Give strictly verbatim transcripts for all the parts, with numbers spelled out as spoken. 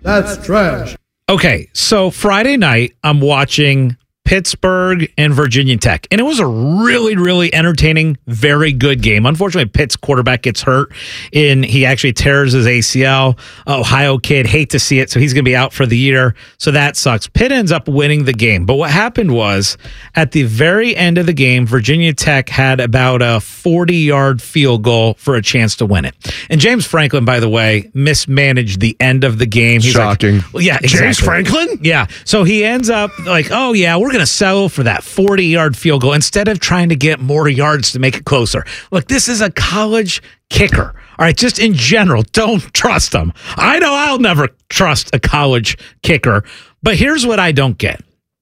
That's trash. Okay, so Friday night, I'm watching Pittsburgh and Virginia Tech, and it was a really, really entertaining, very good game. Unfortunately, Pitt's quarterback gets hurt, and he actually tears his A C L. Ohio kid, hate to see it, so he's going to be out for the year, so that sucks. Pitt ends up winning the game, but what happened was, at the very end of the game, Virginia Tech had about a forty-yard field goal for a chance to win it. And James Franklin, by the way, mismanaged the end of the game. He's Shocking. Like, well, yeah, exactly. James Franklin? Yeah, so he ends up like, oh, yeah, we're going to settle for that forty-yard field goal instead of trying to get more yards to make it closer. Look, this is a college kicker. All right, just in general, don't trust them. I know I'll never trust a college kicker, but here's what I don't get.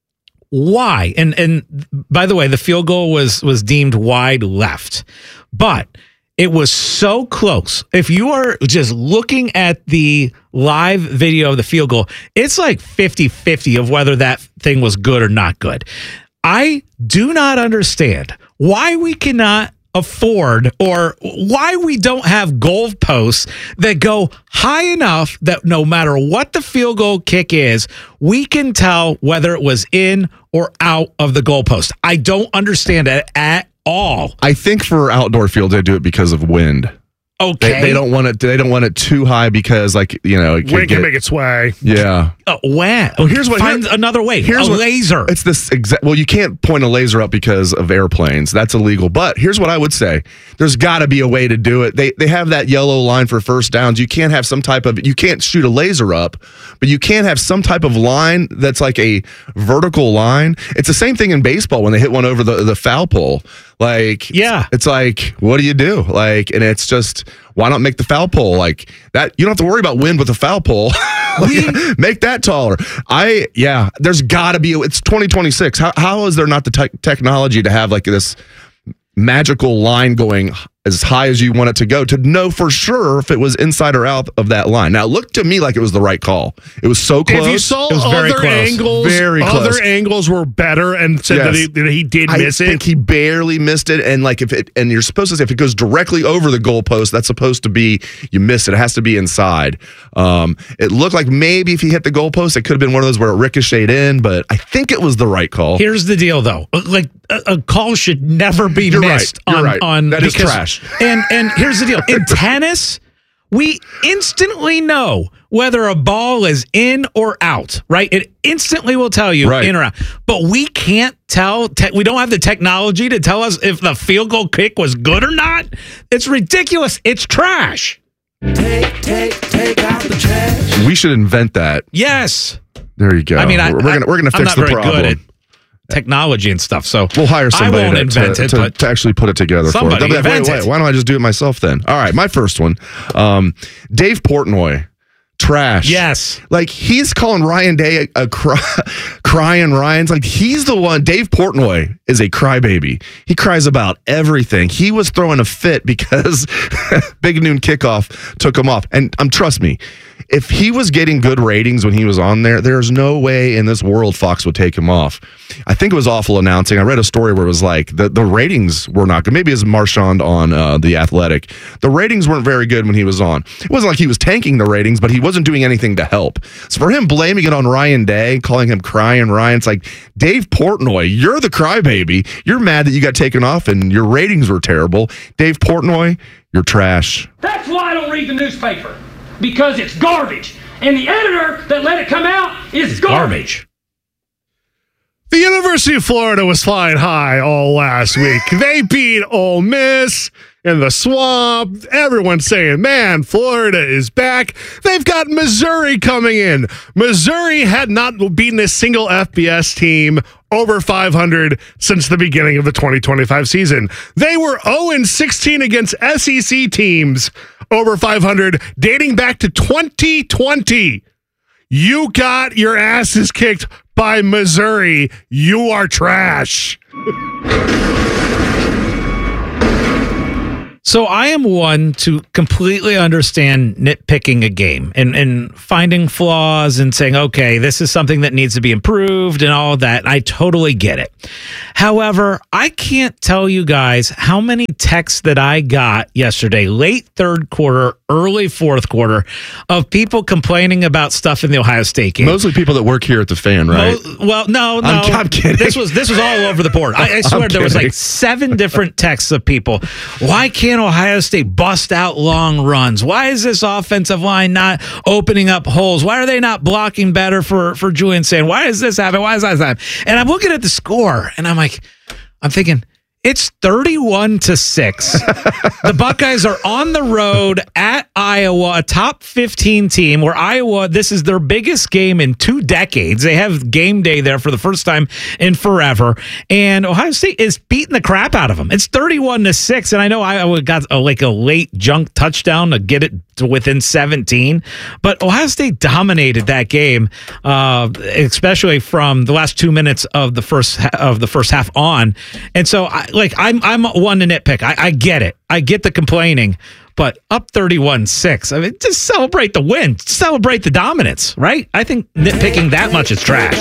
Why? And and by the way, the field goal was was deemed wide left, but it was so close. If you are just looking at the live video of the field goal, it's like fifty-fifty of whether that thing was good or not good. I do not understand why we cannot afford or why we don't have goalposts that go high enough that no matter what the field goal kick is, we can tell whether it was in or out of the goalpost. I don't understand it at all. I think for outdoor fields, they do it because of wind. Okay, They, they don't want it. They don't want it too high because, like, you know, it Wind get, can make it sway. Yeah. Uh, when? Well, here's what- Find here- another way. Here's a what- laser. It's this exact. Well, you can't point a laser up because of airplanes. That's illegal. But here's what I would say: there's got to be a way to do it. They they have that yellow line for first downs. You can't have some type of. You can't shoot a laser up, but you can have some type of line that's like a vertical line. It's the same thing in baseball when they hit one over the the foul pole. Like, Yeah. it's, it's like, what do you do? Like, and it's just, why not make the foul pole like that? You don't have to worry about wind with a foul pole. Like, make that taller. I, yeah, there's got to be, it's twenty twenty-six. How How is there not the te- technology to have like this magical line going as high as you want it to go to know for sure if it was inside or out of that line? Now, it looked to me like it was the right call. It was so close. If you saw It was very other close. angles, Very close. other angles were better and said Yes. that, he, that he did I miss think it. he barely missed it, and like if it, and you're supposed to say if it goes directly over the goalpost, that's supposed to be you miss it. It has to be inside. Um, it looked like maybe if he hit the goalpost, it could have been one of those where it ricocheted in, but I think it was the right call. Here's the deal, though. Like a, a call should never be You're right. missed. You're on, right. on That is because- trash. And and here's the deal. In tennis, we instantly know whether a ball is in or out, right? It instantly will tell you Right. in or out. But we can't tell. Te- we don't have the technology to tell us if the field goal kick was good or not. It's ridiculous. It's trash. Take, take, take out the trash. We should invent that. Yes. There you go. I mean, I, we're gonna we're gonna I'm fix not the very problem. Good at technology and stuff, so We'll hire I somebody won't to, invent to, it, to, but to actually put it together for us. somebody They'll be like, invent wait, wait, it. why don't I just do it myself then? All right, my first one. Um, Dave Portnoy. Trash. yes. Like, he's calling Ryan Day a, a cry, crying Ryan's like he's the one. Dave Portnoy is a crybaby. He cries about everything. He was throwing a fit because Big Noon Kickoff took him off. And um, trust me, if he was getting good ratings when he was on there, there's no way in this world Fox would take him off. I think it was awful announcing. I read a story where it was like the, the ratings were not good. Maybe as Marchand on uh, The Athletic. The ratings weren't very good when he was on. It wasn't like he was tanking the ratings, but he wasn't doing anything to help. So for him blaming it on Ryan Day, calling him crying Ryan, it's like, Dave Portnoy, you're the crybaby. You're mad that you got taken off and your ratings were terrible. Dave Portnoy, you're trash. That's why I don't read the newspaper, because it's garbage. And the editor that let it come out is garbage. The University of Florida was flying high all last week. They beat Ole Miss in the swamp. Everyone's saying, man, Florida is back. They've got Missouri coming in. Missouri had not beaten a single F B S team over five hundred since the beginning of the twenty twenty-five season. They were oh and sixteen against S E C teams over five hundred dating back to twenty twenty. You got your asses kicked by Missouri. You are trash. So I am one to completely understand nitpicking a game and, and finding flaws and saying, okay, this is something that needs to be improved and all of that. I totally get it. However, I can't tell you guys how many texts that I got yesterday, late third quarter, early fourth quarter, of people complaining about stuff in the Ohio State game. Mostly people that work here at the Fan, right? Mo- well, no, no. I'm, I'm kidding. This was this was all over the board. I, I swear there was like seven different texts of people. Why can't Ohio State bust out long runs? Why is this offensive line not opening up holes? Why are they not blocking better for, for Julian Sand? Why is this happening? Why is that happening? And I'm looking at the score, and I'm like, I'm thinking, it's thirty-one to six. The Buckeyes are on the road at Iowa, a top fifteen team where Iowa, this is their biggest game in two decades. They have game day there for the first time in forever. And Ohio State is beating the crap out of them. It's thirty-one to six. And I know Iowa got a, like a late junk touchdown to get it to within seventeen. But Ohio State dominated that game, uh, especially from the last two minutes of the first of the first half on. And so I, Like I'm, I'm one to nitpick. I, I get it. I get the complaining, but up thirty-one six. I mean, just celebrate the win. Celebrate the dominance, right? I think nitpicking that much is trash.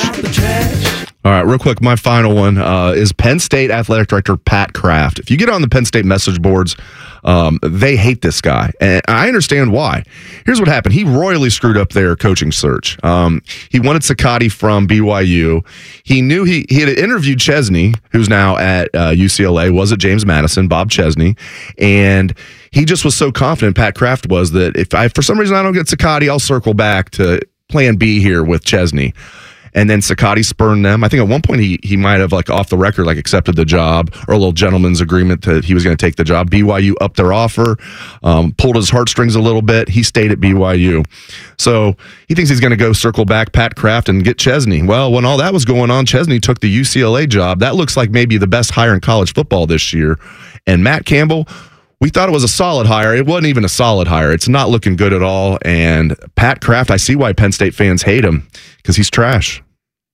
All right, real quick, my final one uh, is Penn State Athletic Director Pat Kraft. If you get on the Penn State message boards, um, they hate this guy, and I understand why. Here's what happened. He royally screwed up their coaching search. Um, he wanted Sakati from B Y U. He knew he, he had interviewed Chesney, who's now at uh, U C L A, was at James Madison, Bob Chesney, and he just was so confident, Pat Kraft was, that if I, for some reason I don't get Sakati, I'll circle back to plan B here with Chesney. And then Sakati spurned them. I think at one point he he might have, like, off the record, like, accepted the job, or a little gentleman's agreement that he was going to take the job. B Y U upped their offer, um, pulled his heartstrings a little bit. He stayed at B Y U. So he thinks he's going to go circle back Pat Kraft and get Chesney. Well, when all that was going on, Chesney took the U C L A job. That looks like maybe the best hire in college football this year. And Matt Campbell, we thought it was a solid hire. It wasn't even a solid hire. It's not looking good at all. And Pat Kraft, I see why Penn State fans hate him, because he's trash.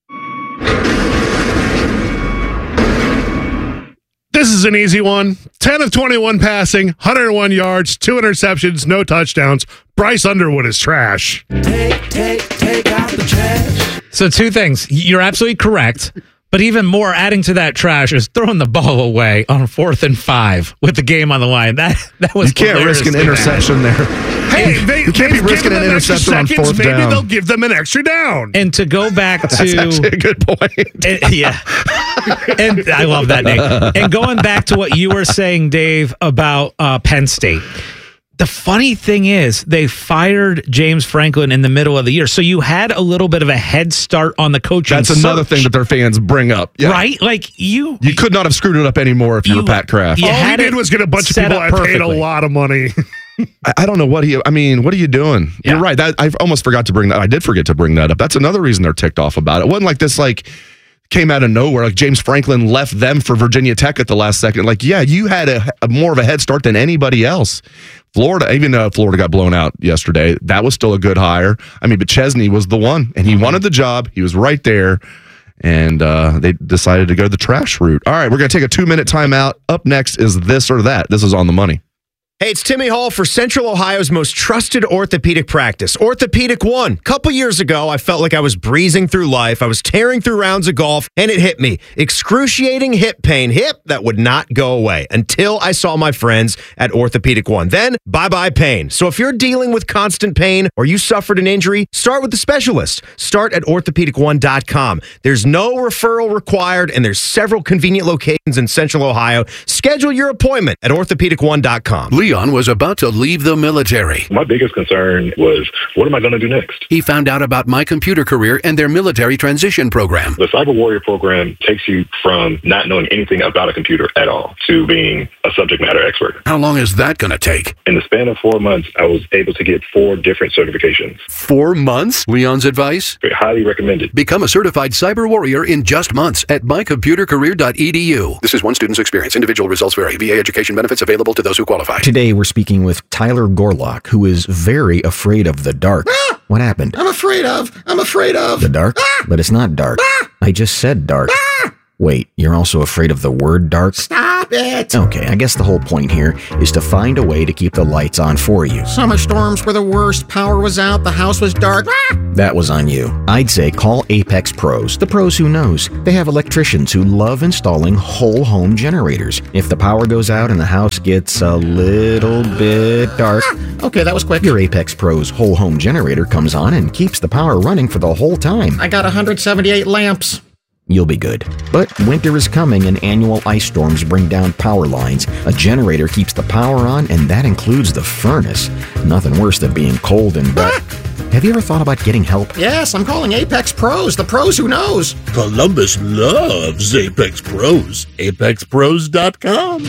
This is an easy one. ten of twenty-one passing, one hundred one yards, two interceptions, no touchdowns. Bryce Underwood is trash. Take, take, take out the trash. So two things. You're absolutely correct. But even more, adding to that trash is throwing the ball away on fourth and five with the game on the line. That that was You can't risk an interception there. Hey, they, you can't be risking an interception on fourth maybe down. Maybe they'll give them an extra down. And to go back to That's actually a good point. and, yeah, and I love that, Nick. And going back to what you were saying, Dave, about uh, Penn State. The funny thing is, they fired James Franklin in the middle of the year, so you had a little bit of a head start on the coaching. That's another search, thing that their fans bring up, yeah. right? Like you, You could not have screwed it up anymore if you, You- were Pat Kraft. you All he had did it was get a bunch of set people up I paid a perfectly. lot of money. I, I don't know what he. I mean, what are you doing? Yeah. You're right. That I almost forgot to bring that. I did forget to bring that up. That's another reason they're ticked off about it. It wasn't like this, like, came out of nowhere. Like James Franklin left them for Virginia Tech at the last second. Like, yeah, you had a, a more of a head start than anybody else. Florida, even though Florida got blown out yesterday, that was still a good hire. I mean, but Chesney was the one, and he Mm-hmm. wanted the job. He was right there, and uh, they decided to go the trash route. All right, we're going to take a two-minute timeout. Up next is This or That. This is On the Money. Hey, it's Timmy Hall for Central Ohio's most trusted orthopedic practice, Orthopedic One. A couple years ago, I felt like I was breezing through life. I was tearing through rounds of golf, and it hit me. Excruciating hip pain. Hip that would not go away until I saw my friends at Orthopedic One. Then, bye-bye pain. So if you're dealing with constant pain or you suffered an injury, start with the specialist. Start at orthopedic one dot com. There's no referral required, and there's several convenient locations in Central Ohio. Schedule your appointment at orthopedic one dot com. Leon was about to leave the military. My biggest concern was, what am I going to do next? He found out about My Computer Career and their military transition program. The Cyber Warrior program takes you from not knowing anything about a computer at all to being a subject matter expert. How long is that going to take? In the span of four months, I was able to get four different certifications. Four months? Leon's advice? Highly recommended. Become a certified cyber warrior in just months at my computer career dot e d u. This is one student's experience. Individual results vary. V A education benefits available to those who qualify. Today, we're speaking with Tyler Gorlock, who is very afraid of the dark. Ah! What happened? I'm afraid of. I'm afraid of. The dark? Ah! But it's not dark. Ah! I just said dark. Ah! Wait, you're also afraid of the word dark? Stop it! Okay, I guess the whole point here is to find a way to keep the lights on for you. Summer storms were the worst. Power was out. The house was dark. Ah! That was on you. I'd say call Apex Pros, the pros who knows. They have electricians who love installing whole home generators. If the power goes out and the house gets a little bit dark, ah! Okay, that was quick. Your Apex Pros whole home generator comes on and keeps the power running for the whole time. I got one hundred seventy-eight lamps. You'll be good. But winter is coming and annual ice storms bring down power lines. A generator keeps the power on, and that includes the furnace. Nothing worse than being cold and wet. Have you ever thought about getting help? Yes, I'm calling Apex Pros, the pros who knows. Columbus loves Apex Pros. Apex Pros dot com.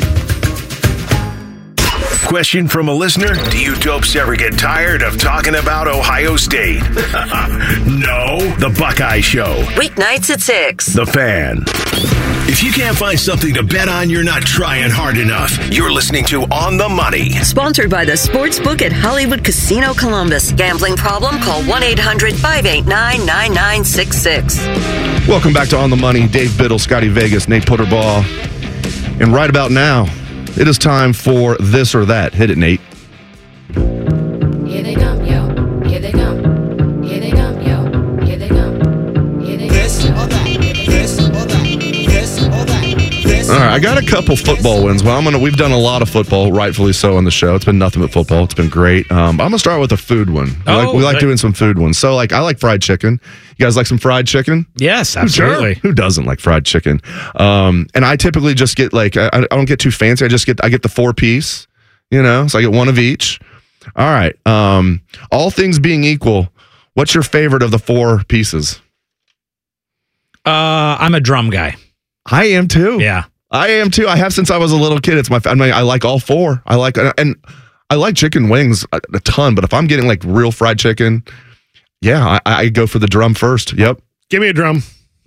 Question from a listener: do you dopes ever get tired of talking about Ohio State? No. The Buckeye Show. Weeknights at six. The Fan. If you can't find something to bet on, you're not trying hard enough. You're listening to On the Money. Sponsored by the Sportsbook at Hollywood Casino Columbus. Gambling problem? Call one eight hundred five eight nine nine nine six six. Welcome back to On the Money. Dave Biddle, Scotty Vegas, Nate Putterbaugh. And right about now, it is time for This or That. Hit it, Nate. Here they come, yo. Here they come. Here they come, yo. Here they come. Here they come. This or that. This or that. This or that. This. All right, I got a couple football wins. Well, I'm gonna. We've done a lot of football, rightfully so, on the show. It's been nothing but football. It's been great. Um, I'm gonna start with a food one. We Oh, like, we like right. doing some food ones. So, like, I like fried chicken. You guys like some fried chicken? Yes, absolutely. Who doesn't like fried chicken? Um, and I typically just get like I, I don't get too fancy. I just get I get the four piece. You know, so I get one of each. All right. Um, all things being equal, what's your favorite of the four pieces? Uh, I'm a drum guy. I am too. Yeah. I am too. I have since I was a little kid. It's my. I mean, I like all four. I like and I like chicken wings a, a ton. But if I'm getting like real fried chicken, yeah, I, I go for the drum first. Yep. Give me a drum.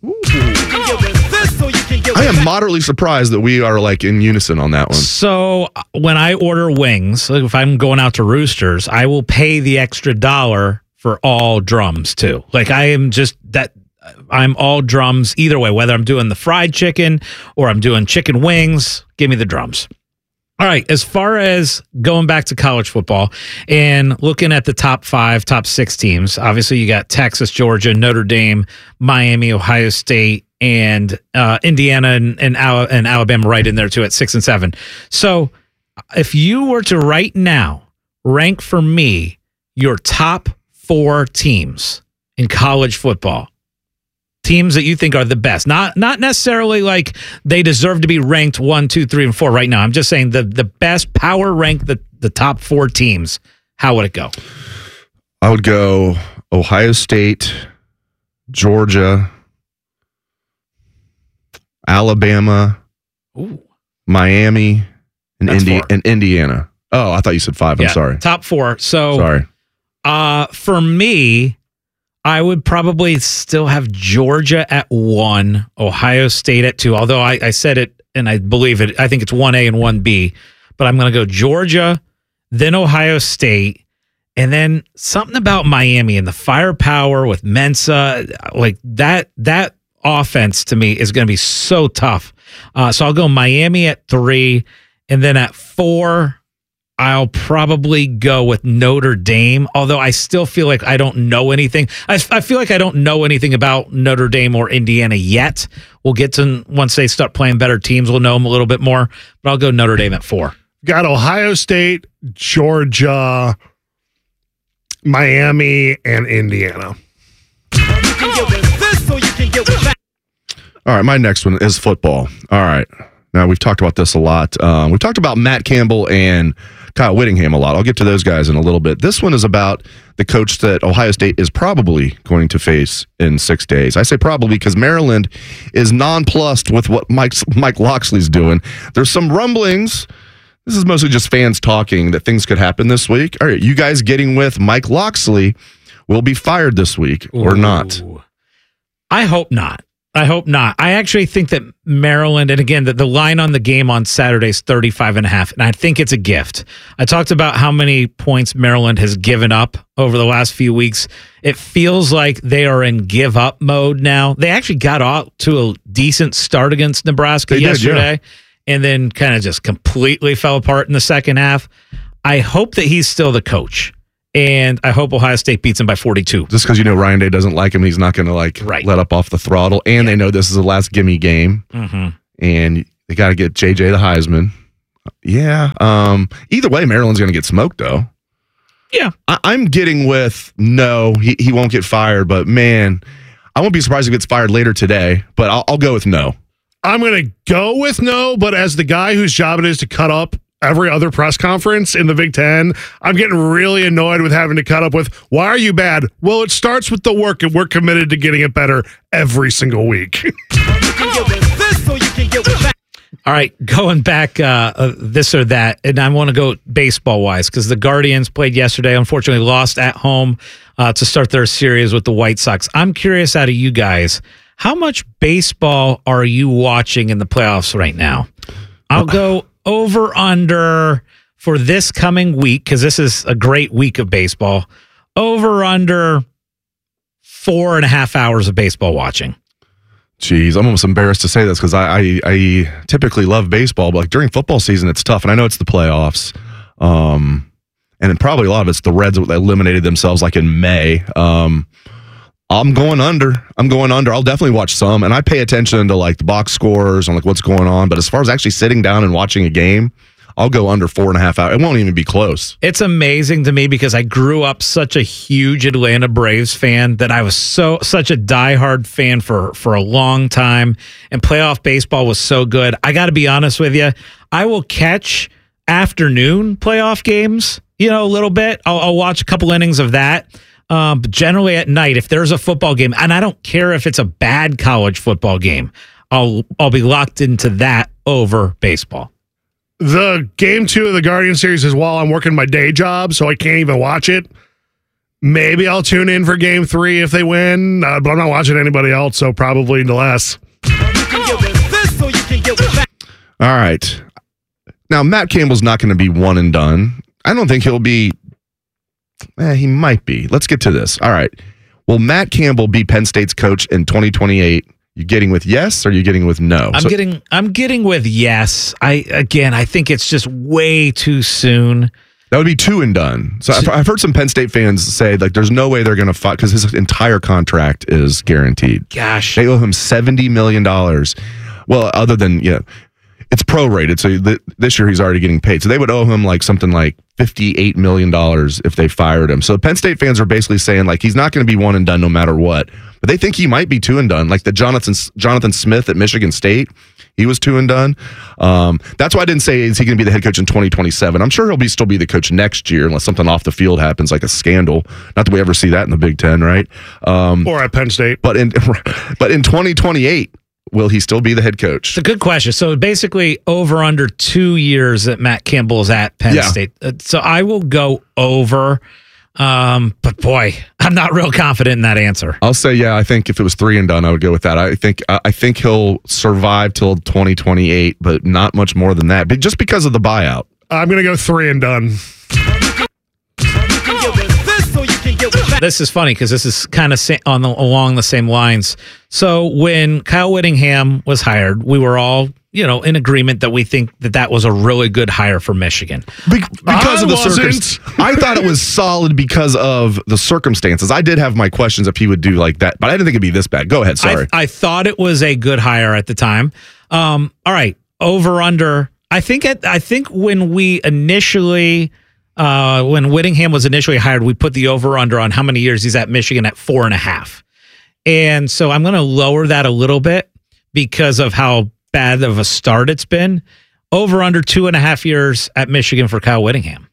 I am moderately surprised that we are like in unison on that one. So uh, when I order wings, like if I'm going out to Roosters, I will pay the extra dollar for all drums too. Like I am just that. I'm all drums either way, whether I'm doing the fried chicken or I'm doing chicken wings, give me the drums. All right, as far as going back to college football and looking at the top five, top six teams, obviously you got Texas, Georgia, Notre Dame, Miami, Ohio State, and uh, Indiana and, and, Al- and Alabama right in there too at six and seven. So if you were to right now rank for me your top four teams in college football, teams that you think are the best, not not necessarily like they deserve to be ranked one, two, three, and four right now. I'm just saying the the best power rank the the top four teams. How would it go? I would go Ohio State, Georgia, Alabama, Ooh. Miami, and That's Indi- four. and Indiana. Oh, I thought you said five. I'm Yeah, sorry. top four. So Sorry. Uh, for me, I would probably still have Georgia at one, Ohio State at two, although I, I said it and I believe it. I think it's one A and one B, but I'm going to go Georgia, then Ohio State, and then something about Miami and the firepower with Mensa. Like that, that offense to me is going to be so tough. Uh, so I'll go Miami at three, and then at four, I'll probably go with Notre Dame, although I still feel like I don't know anything. I, I feel like I don't know anything about Notre Dame or Indiana yet. We'll get to, once they start playing better teams, we'll know them a little bit more, but I'll go Notre Dame at four. Got Ohio State, Georgia, Miami, and Indiana. All right, my next one is football. All right. Now, we've talked about this a lot. Um, we've talked about Matt Campbell and Kyle Whittingham a lot. I'll get to those guys in a little bit. This one is about the coach that Ohio State is probably going to face in six days. I say probably because Maryland is nonplussed with what Mike's, Mike Locksley's doing. There's some rumblings. This is mostly just fans talking that things could happen this week. All right, you guys getting with Mike Locksley will be fired this week or not? I hope not. I hope not. I actually think that Maryland, and again, the, the line on the game on Saturday is thirty-five and a half, and I think it's a gift. I talked about how many points Maryland has given up over the last few weeks. It feels like they are in give up mode now. They actually got out to a decent start against Nebraska They did, yesterday, yeah. and then kind of just completely fell apart in the second half. I hope that he's still the coach. And I hope Ohio State beats him by forty-two. Just because you know Ryan Day doesn't like him, he's not going to like Right. let up off the throttle. And they know this is the last gimme game, Mm-hmm. and they got to get J J the Heisman. Yeah. Um. Either way, Maryland's going to get smoked, though. Yeah. I- I'm getting with no. He he won't get fired, but man, I won't be surprised if he gets fired later today. But I'll, I'll go with no. I'm going to go with no, but as the guy whose job it is to cut up every other press conference in the Big Ten, I'm getting really annoyed with having to cut up with, why are you bad? Well, it starts with the work, and we're committed to getting it better every single week. All right, going back uh, uh, this or that, and I want to go baseball-wise because the Guardians played yesterday, unfortunately lost at home uh, to start their series with the White Sox. I'm curious out of you guys, how much baseball are you watching in the playoffs right now? I'll go over under for this coming week because this is a great week of baseball. Over under four and a half hours of baseball watching. Jeez, I'm almost embarrassed to say this because I, I I typically love baseball, but like during football season, it's tough. And I know it's the playoffs. Um, and probably a lot of it's the Reds that eliminated themselves like in May. Um, I'm going under. I'm going under. I'll definitely watch some. And I pay attention to like the box scores and like what's going on. But as far as actually sitting down and watching a game, I'll go under four and a half hours. It won't even be close. It's amazing to me because I grew up such a huge Atlanta Braves fan that I was so such a diehard fan for, for a long time. And playoff baseball was so good. I got to be honest with you. I will catch afternoon playoff games, you know, a little bit. I'll, I'll watch a couple innings of that. Um, but generally at night, if there's a football game, and I don't care if it's a bad college football game, I'll I'll be locked into that over baseball. The game two of the Guardian series is while I'm working my day job, so I can't even watch it. Maybe I'll tune in for game three if they win, uh, but I'm not watching anybody else, so probably less. All right. Now, Matt Campbell's not going to be one and done. I don't think he'll be. Eh, he might be. Let's get to this. All right. Will Matt Campbell be Penn State's coach in twenty twenty-eight? You getting with yes, or are you getting with no? I'm So- getting I'm getting with yes. I again, I think it's just way too soon. That would be two and done. So I've, I've heard some Penn State fans say like, there's no way they're going to fight because his entire contract is guaranteed. Gosh, they owe him seventy million dollars. Well, other than yeah, it's prorated. So th- this year he's already getting paid. So they would owe him like something like fifty-eight million dollars if they fired him. So Penn State fans are basically saying like he's not going to be one and done no matter what. But they think he might be two and done. Like the Jonathan Jonathan Smith at Michigan State, he was two and done. Um, that's why I didn't say is he going to be the head coach in twenty twenty-seven. I'm sure he'll be still be the coach next year unless something off the field happens like a scandal. Not that we ever see that in the Big Ten, right? Um, or at Penn State. But in but in twenty twenty-eight. Will he still be the head coach? It's a good question. So basically, over under two years that Matt Campbell is at Penn Yeah. State. Uh, So I will go over. Um, but boy, I'm not real confident in that answer. I'll say, yeah, I think if it was three and done, I would go with that. I think I think he'll survive till twenty twenty-eight, but not much more than that. But just because of the buyout. I'm going to go three and done. This is funny because this is kind of sa- on the, along the same lines. So when Kyle Whittingham was hired, we were all, you know, in agreement that we think that that was a really good hire for Michigan. Be- because I of the wasn't. circumstances. I thought it was solid because of the circumstances. I did have my questions if he would do like that, but I didn't think it'd be this bad. Go ahead. Sorry. I, I thought it was a good hire at the time. Um, all right, over under. I think at, I think when we initially. Uh, when Whittingham was initially hired, we put the over-under on how many years he's at Michigan at four and a half. And so I'm going to lower that a little bit because of how bad of a start it's been. Over-under two and a half years at Michigan for Kyle Whittingham.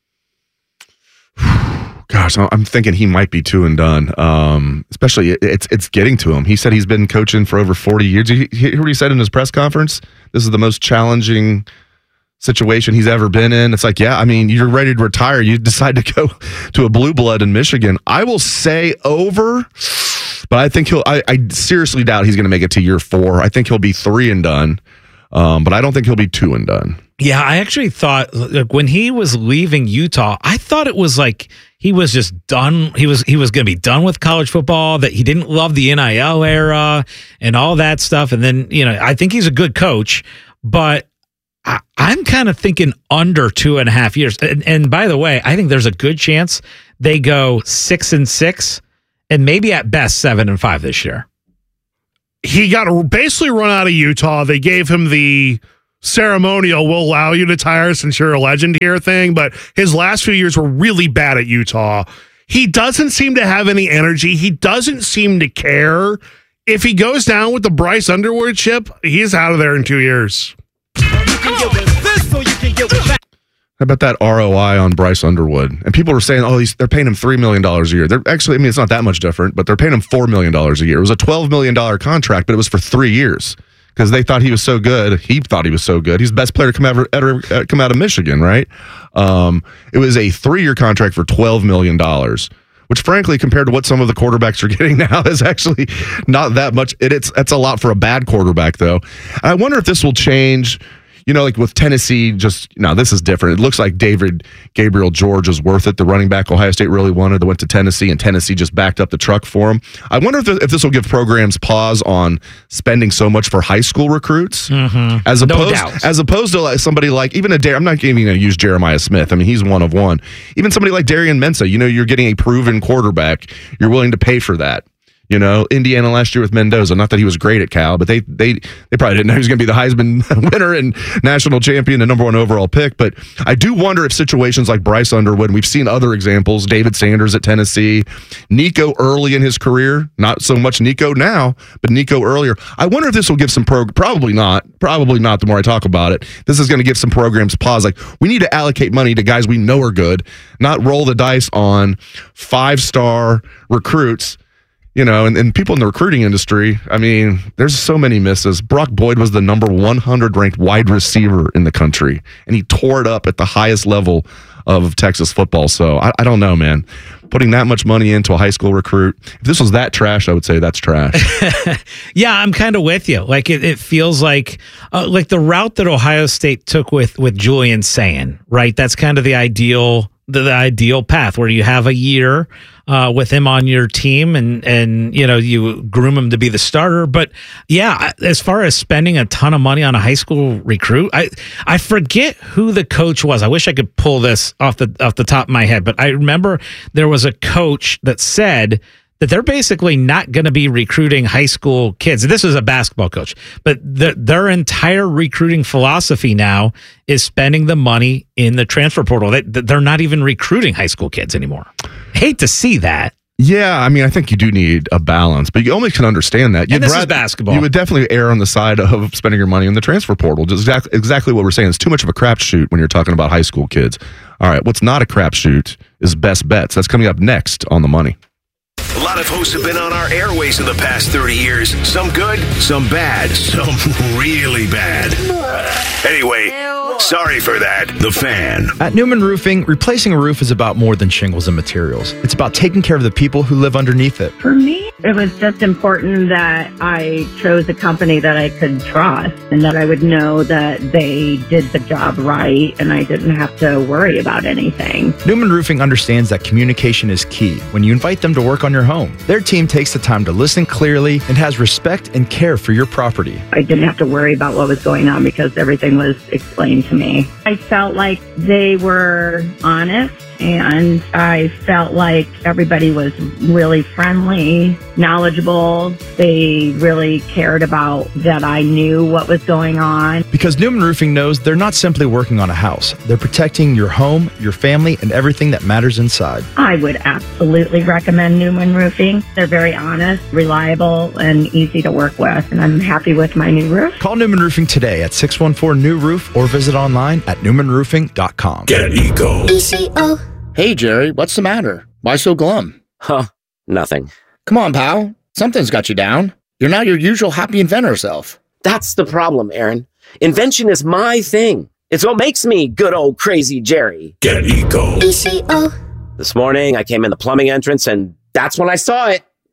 Gosh, I'm thinking he might be two and done. Um, especially it's it's getting to him. He said he's been coaching for over forty years. He, he, hear what he said in his press conference? This is the most challenging situation he's ever been in. It's like, yeah, I mean, you're ready to retire. You decide to go to a blue blood in Michigan. I will say over, But I think he'll. I, I seriously doubt he's going to make it to year four. I think he'll be three and done. Um, but I don't think he'll be two and done. Yeah, I actually thought like, when he was leaving Utah, I thought it was like he was just done. He was he was going to be done with college football. That he didn't love the N I L era and all that stuff. And then you know, I think he's a good coach, but I, I'm kind of thinking under two and a half years. And, and by the way, I think there's a good chance they go six and six, and maybe at best seven and five this year. He got basically run out of Utah. They gave him the ceremonial, we'll allow you to retire since you're a legend here thing, but his last few years were really bad at Utah. He doesn't seem to have any energy. He doesn't seem to care. If he goes down with the Bryce Underwood ship, he's out of there in two years. How about that R O I on Bryce Underwood? And people were saying, oh, he's, they're paying him three million dollars a year. They're actually, I mean, it's not that much different, but they're paying him four million dollars a year. It was a twelve million dollars contract, but it was for three years because they thought he was so good. He thought he was so good. He's the best player to come out of, ever, come out of Michigan, right? Um, it was a three-year contract for twelve million dollars, which frankly, compared to what some of the quarterbacks are getting now, is actually not that much. It, it's That's a lot for a bad quarterback, though. I wonder if this will change. You know, like with Tennessee, just, now this is different. It looks like David Gabriel George is worth it. The running back Ohio State really wanted, that went to Tennessee, and Tennessee just backed up the truck for him. I wonder if, the, if this will give programs pause on spending so much for high school recruits, mm-hmm. as opposed no doubt. as opposed to like somebody like, even a, I'm not even going to use Jeremiah Smith. I mean, he's one of one. Even somebody like Darian Mensah, you know, you're getting a proven quarterback. You're willing to pay for that. You know, Indiana last year with Mendoza. Not that he was great at Cal, but they they they probably didn't know he was going to be the Heisman winner and national champion, the number one overall pick. But I do wonder if situations like Bryce Underwood, and we've seen other examples, David Sanders at Tennessee, Nico early in his career, not so much Nico now, but Nico earlier. I wonder if this will give some pro. Probably not. Probably not. The more I talk about it, this is going to give some programs pause. Like, we need to allocate money to guys we know are good, not roll the dice on five star recruits. You know, and, and people in the recruiting industry, I mean, there's so many misses. Brock Boyd was the number one hundred ranked wide receiver in the country, and he tore it up at the highest level of Texas football. So I, I don't know, man. Putting that much money into a high school recruit, if this was that trash, I would say that's trash. Yeah, I'm kind of with you. Like, it, it feels like uh, like the route that Ohio State took with, with Julian Sayin, right? That's kind of the ideal the, the ideal path where you have a year uh, with him on your team and, and, you know, you groom him to be the starter. But yeah, as far as spending a ton of money on a high school recruit, I, I forget who the coach was. I wish I could pull this off the, off the top of my head, but I remember there was a coach that said that they're basically not going to be recruiting high school kids. This is a basketball coach, but the, their entire recruiting philosophy now is spending the money in the transfer portal. They, they're not even recruiting high school kids anymore. Hate to see that. Yeah, I mean, I think you do need a balance, but you only can understand that. You'd and this rather, is basketball. You would definitely err on the side of spending your money in the transfer portal. Just exactly, exactly what we're saying. It's too much of a crapshoot when you're talking about high school kids. All right, what's not a crapshoot is best bets. That's coming up next on The Money. A lot of hosts have been on our airways in the past thirty years. Some good, some bad, some really bad. Anyway, sorry for that. The Fan. At Newman Roofing, replacing a roof is about more than shingles and materials. It's about taking care of the people who live underneath it. For me, it was just important that I chose a company that I could trust and that I would know that they did the job right and I didn't have to worry about anything. Newman Roofing understands that communication is key when you invite them to work on your home. Their team takes the time to listen clearly and has respect and care for your property. I didn't have to worry about what was going on because everything was explained to me. I felt like they were honest and I felt like everybody was really friendly, knowledgeable. They really cared about that I knew what was going on. Because Newman Roofing knows they're not simply working on a house. They're protecting your home, your family, and everything that matters inside. I would absolutely recommend Newman Roofing. They're very honest, reliable, and easy to work with, and I'm happy with my new roof. Call Newman Roofing today at six one four new roof or visit online at newman roofing dot com. Get Eco. E C O. Hey, Jerry, what's the matter? Why so glum? Huh, nothing. Come on, pal. Something's got you down. You're not your usual happy inventor self. That's the problem, Aaron. Invention is my thing. It's what makes me good old crazy Jerry. Get Eco. E C O. This morning, I came in the plumbing entrance, and that's when I saw it.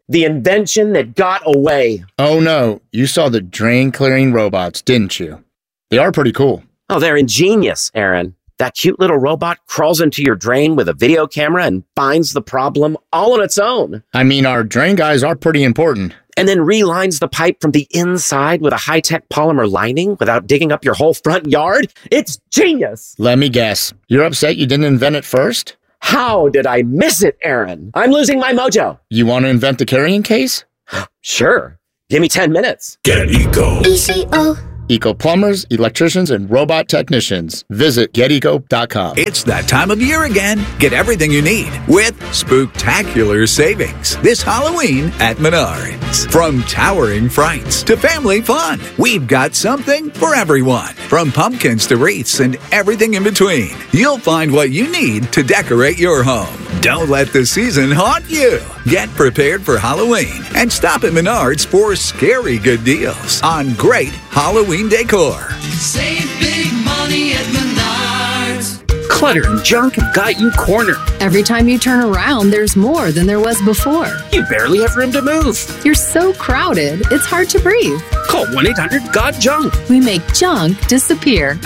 The invention that got away. Oh no, you saw the drain clearing robots, didn't you? They are pretty cool. Oh, they're ingenious, Aaron. That cute little robot crawls into your drain with a video camera and finds the problem all on its own. I mean, our drain guys are pretty important. And then relines the pipe from the inside with a high-tech polymer lining without digging up your whole front yard. It's genius. Let me guess. You're upset you didn't invent it first? How did I miss it, Aaron? I'm losing my mojo. You want to invent the carrying case? Sure. Give me ten minutes. Get Eco. E C O. Eco plumbers, electricians, and robot technicians. Visit get eco dot com. It's that time of year again. Get everything you need with spooktacular savings this Halloween at Menards. From towering frights to family fun, we've got something for everyone. From pumpkins to wreaths and everything in between, you'll find what you need to decorate your home. Don't let the season haunt you. Get prepared for Halloween and stop at Menards for scary good deals on great Halloween decor. Save big money at Menards. Clutter and junk have got you cornered. Every time you turn around, there's more than there was before. You barely have room to move. You're so crowded, it's hard to breathe. Call one eight hundred got junk. We make junk disappear.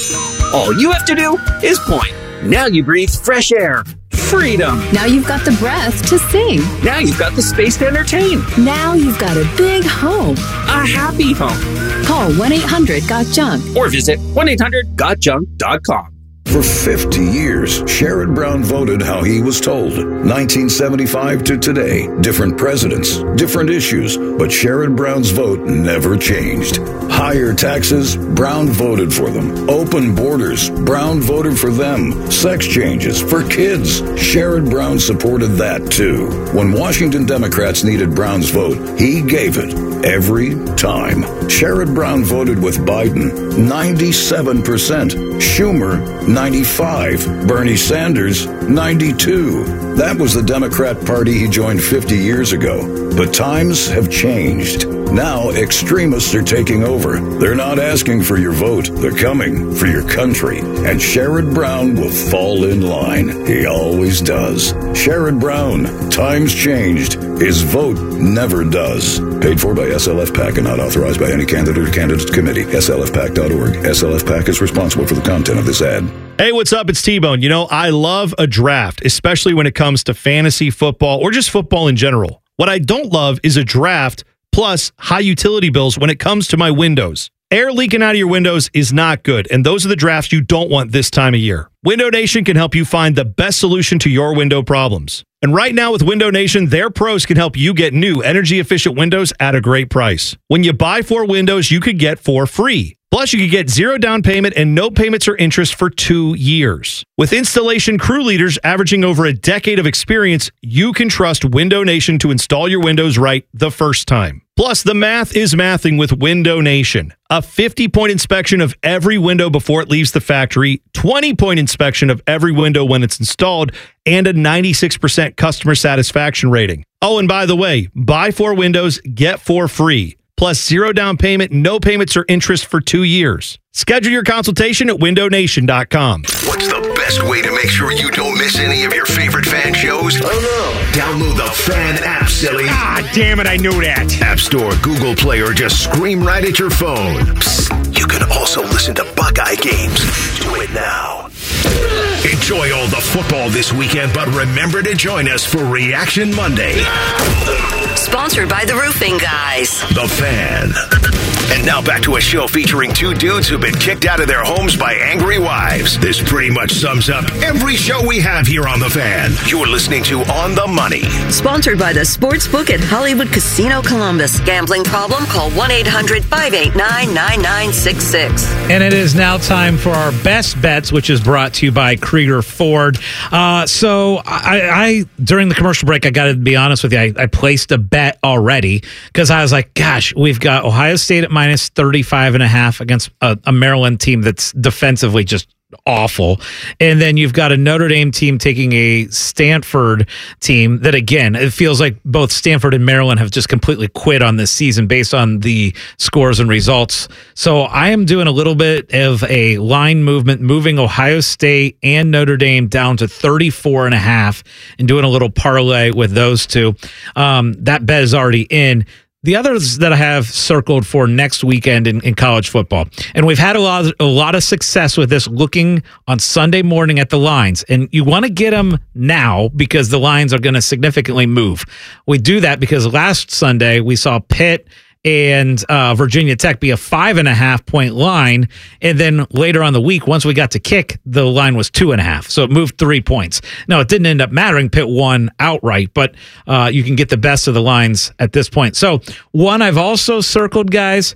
All you have to do is point. Now you breathe fresh air. Freedom. Now you've got the breath to sing. Now you've got the space to entertain. Now you've got a big home. A happy home. Call one eight hundred got junk. Or visit one eight hundred got junk dot com. For fifty years, Sherrod Brown voted how he was told. nineteen seventy-five to today, different presidents, different issues, but Sherrod Brown's vote never changed. Higher taxes, Brown voted for them. Open borders, Brown voted for them. Sex changes for kids, Sherrod Brown supported that too. When Washington Democrats needed Brown's vote, he gave it every time. Sherrod Brown voted with Biden, ninety-seven percent. Schumer, ninety-five. Bernie Sanders, ninety-two. That was the Democrat Party he joined fifty years ago. But times have changed. Now extremists are taking over. They're not asking for your vote. They're coming for your country. And Sherrod Brown will fall in line. He always does. Sherrod Brown, times changed. His vote never does. Paid for by S L F PAC and not authorized by any candidate or candidate committee. S L F PAC dot org. S L F PAC is responsible for the content of this ad. Hey, what's up? It's T-Bone. You know, I love a draft, especially when it comes to fantasy football or just football in general. What I don't love is a draft plus high utility bills when it comes to my windows. Air leaking out of your windows is not good, and those are the drafts you don't want this time of year. Window Nation can help you find the best solution to your window problems. And right now with Window Nation, their pros can help you get new energy-efficient windows at a great price. When you buy four windows, you could get four free. Plus, you could get zero down payment and no payments or interest for two years. With installation crew leaders averaging over a decade of experience, you can trust Window Nation to install your windows right the first time. Plus, the math is mathing with Window Nation. A fifty-point inspection of every window before it leaves the factory, twenty-point inspection of every window when it's installed, and a ninety-six percent customer satisfaction rating. Oh, and by the way, buy four windows, get four free. Plus zero down payment, no payments or interest for two years. Schedule your consultation at window nation dot com. What's the best way to make sure you don't miss any of your favorite fan shows? Oh no. Download the Fan app, silly. Ah, damn it, I knew that. App Store, Google Play, or just scream right at your phone. Psst, you can also listen to Buckeye games. Do it now. Enjoy all the football this weekend, but remember to join us for Reaction Monday. Sponsored by the Roofing Guys. The Fan. And now back to a show featuring two dudes who've been kicked out of their homes by angry wives. This pretty much sums up every show we have here on The Fan. You're listening to On the Money. Sponsored by the Sportsbook at Hollywood Casino Columbus. Gambling problem? Call one eight hundred five eight nine nine nine six six. And it is now time for our best bets, which is brought to you by Krieger Ford. Uh, so I, I, during the commercial break, I got to be honest with you, I, I placed a bet already because I was like, gosh, we've got Ohio State at minus thirty-five and a half against a, a Maryland team that's defensively just awful. And then you've got a Notre Dame team taking a Stanford team that, again, it feels like both Stanford and Maryland have just completely quit on this season based on the scores and results. So I am doing a little bit of a line movement, moving Ohio State and Notre Dame down to thirty-four and a half and doing a little parlay with those two. Um, that bet is already in. The others that I have circled for next weekend in, in college football, and we've had a lot, of, a lot of success with this looking on Sunday morning at the lines, and you want to get them now because the lines are going to significantly move. We do that because last Sunday we saw Pitt and uh, Virginia Tech be a five and a half point line. And then later on the week, once we got to kick, the line was two and a half. So it moved three points. Now, it didn't end up mattering. Pitt won outright, but uh, you can get the best of the lines at this point. So one I've also circled, guys,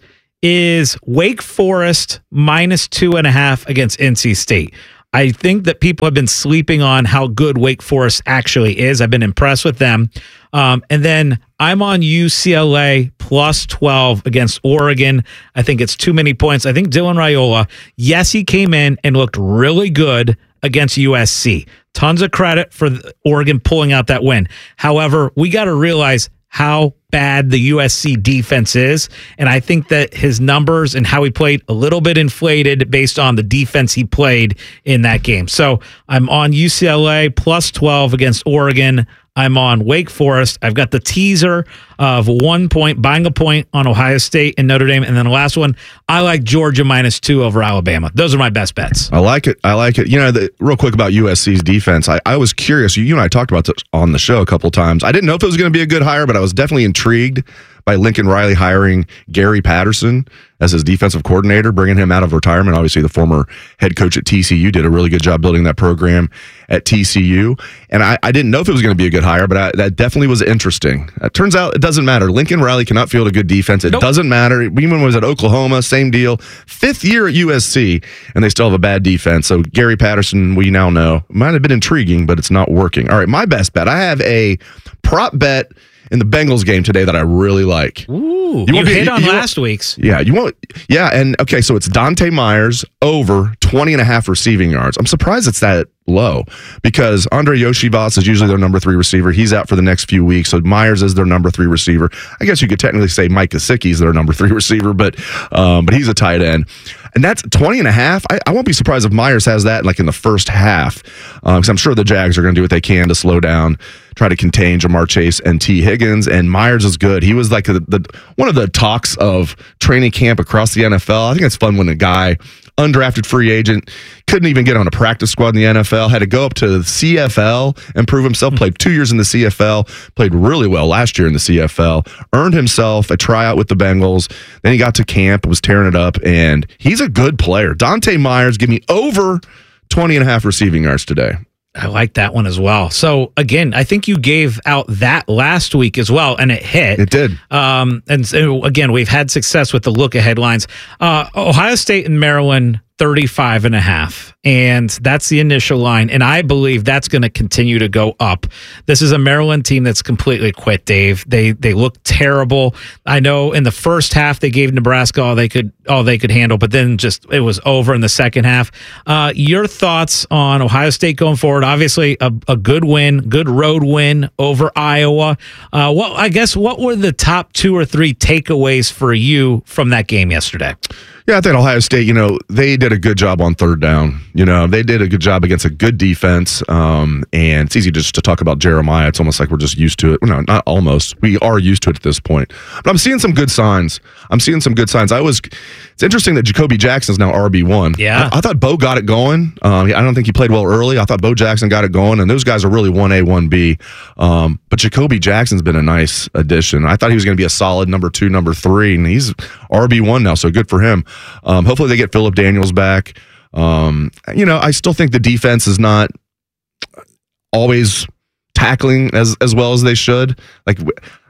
is Wake Forest minus two and a half against N C State. I think that people have been sleeping on how good Wake Forest actually is. I've been impressed with them. Um, and then I'm on U C L A plus twelve against Oregon. I think it's too many points. I think Dylan Raiola, yes, he came in and looked really good against U S C. Tons of credit for Oregon pulling out that win. However, we got to realize how bad the U S C defense is. And I think that his numbers and how he played a little bit inflated based on the defense he played in that game. So I'm on U C L A plus twelve against Oregon. I'm on Wake Forest. I've got the teaser of one point, buying a point on Ohio State and Notre Dame. And then the last one, I like Georgia minus two over Alabama. Those are my best bets. I like it. I like it. You know, the, real quick about U S C's defense, I, I was curious. You and I talked about this on the show a couple of times. I didn't know if it was going to be a good hire, but I was definitely intrigued by Lincoln Riley hiring Gary Patterson as his defensive coordinator, bringing him out of retirement. Obviously, the former head coach at T C U did a really good job building that program at T C U. And I, I didn't know if it was going to be a good hire, but I, that definitely was interesting. It turns out it doesn't matter. Lincoln Riley cannot field a good defense. It nope. doesn't matter. Even when he was at Oklahoma, same deal. Fifth year at U S C, and they still have a bad defense. So Gary Patterson, we now know, might have been intriguing, but it's not working. All right, my best bet. I have a prop bet in the Bengals game today that I really like. Ooh, you, you hit on you, you last want, week's. Yeah, you want yeah, and okay, so it's Dante Myers over twenty and a half receiving yards. I'm surprised it's that low because Andre Yoshivas is usually their number three receiver. He's out for the next few weeks, so Myers is their number three receiver. I guess you could technically say Mike Gesicki is their number three receiver, but um, but he's a tight end. And that's twenty and a half. I, I won't be surprised if Myers has that like in the first half because um, I'm sure the Jags are going to do what they can to slow down, try to contain Jamar Chase and T. Higgins. And Myers is good. He was like the, the one of the talks of training camp across the N F L. I think it's fun when a guy, undrafted free agent, couldn't even get on a practice squad in the N F L, had to go up to the C F L and prove himself, played two years in the C F L, played really well last year in the C F L, earned himself a tryout with the Bengals, then he got to camp, was tearing it up, and he's a good player. Dante Myers, give me over twenty and a half receiving yards today. I like that one as well. So, again, I think you gave out that last week as well, and it hit. It did. Um, and so, again, we've had success with the look-ahead lines. Uh, Ohio State and Maryland, thirty-five and a half. And that's the initial line. And I believe that's going to continue to go up. This is a Maryland team that's completely quit, Dave. They they look terrible. I know in the first half they gave Nebraska all they could all they could handle, but then just it was over in the second half. Uh, your thoughts on Ohio State going forward? Obviously, a, a good win, good road win over Iowa. Uh, well, I guess what were the top two or three takeaways for you from that game yesterday? Yeah, I think Ohio State, you know, they did a good job on third down. You know, they did a good job against a good defense. Um, and it's easy just to talk about Jeremiah. It's almost like we're just used to it. No, not almost. We are used to it at this point. But I'm seeing some good signs. I'm seeing some good signs. I was. It's interesting that Jacoby Jackson's now R B one. Yeah. I, I thought Bo got it going. Um, I don't think he played well early. I thought Bo Jackson got it going. And those guys are really one A, one B. Um, but Jacoby Jackson's been a nice addition. I thought he was going to be a solid number two, number three. And he's R B one now, so good for him. Um, hopefully they get Phillip Daniels back. Um, you know, I still think the defense is not always tackling as as well as they should. Like,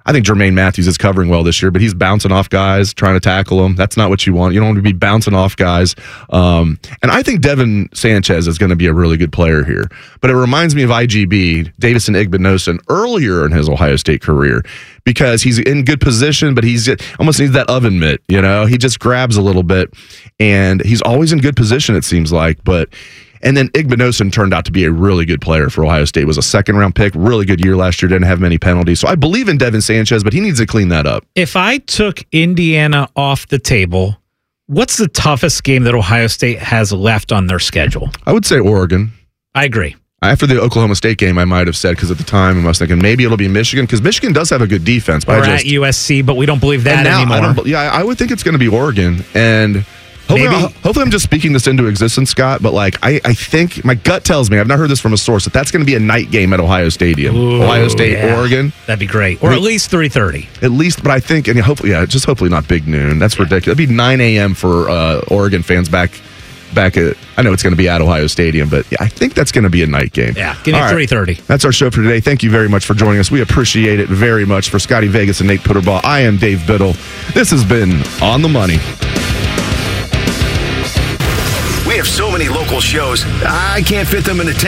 I think Jermaine Matthews is covering well this year, but he's bouncing off guys, trying to tackle them. That's not what you want. You don't want to be bouncing off guys. Um, and I think Devin Sanchez is going to be a really good player here. But it reminds me of I G B, Davison Igbinosun, earlier in his Ohio State career, because he's in good position, but he's almost needs that oven mitt. You know, he just grabs a little bit, and he's always in good position, it seems like. But And then Igbinosun turned out to be a really good player for Ohio State. Was a second-round pick, really good year last year, didn't have many penalties. So I believe in Devin Sanchez, but he needs to clean that up. If I took Indiana off the table, what's the toughest game that Ohio State has left on their schedule? I would say Oregon. I agree. After the Oklahoma State game, I might have said, because at the time I was thinking maybe it'll be Michigan, because Michigan does have a good defense. But Or I just, at U S C, but we don't believe that and now anymore. I don't, yeah, I would think it's going to be Oregon. And hopefully, Maybe. hopefully I'm just speaking this into existence, Scott, but like I, I think my gut tells me, I've not heard this from a source, that that's going to be a night game at Ohio Stadium. Ooh, Ohio State, yeah. Oregon. That'd be great. Or at least three thirty. At least, but I think, and hopefully, yeah, just hopefully not big noon. That's yeah. ridiculous. It'd be nine a.m. for uh, Oregon fans back back at, I know it's going to be at Ohio Stadium, but yeah, I think that's going to be a night game. Yeah, give me All right. three thirty. That's our show for today. Thank you very much for joining us. We appreciate it very much. For Scotty Vegas and Nate Putterbaugh, I am Dave Biddle. This has been On the Money. We have so many local shows, I can't fit them into ten.